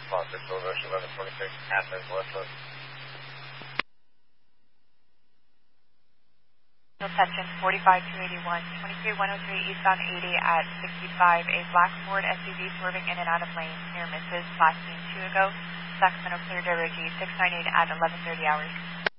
Sponsor, Celebration 1126, Athens, Westwood. Section 45281, 23103 eastbound 80 at 65, a black Ford SUV swerving in and out of lanes near Mrs. Last seen 2 ago, Sacramento Clear Directory 698 at 11:30 hours.